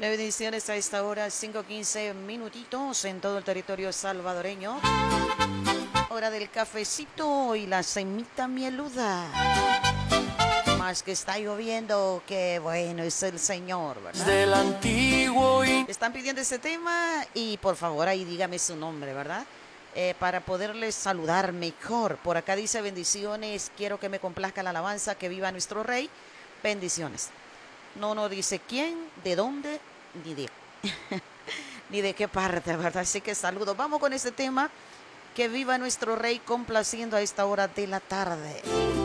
Bendiciones a esta hora, 5:15 minutitos en todo el territorio salvadoreño. Hora del cafecito y la semita mieluda. Más que está lloviendo, que bueno es el Señor, ¿verdad? Del antiguo y... Están pidiendo ese tema y por favor ahí dígame su nombre, ¿verdad? Para poderles saludar mejor. Por acá dice bendiciones, quiero que me complazca la alabanza, que viva nuestro Rey. Bendiciones. No dice quién, de dónde, ni de, ni de qué parte, ¿verdad? Así que saludos. Vamos con este tema, que viva nuestro Rey, complaciendo a esta hora de la tarde.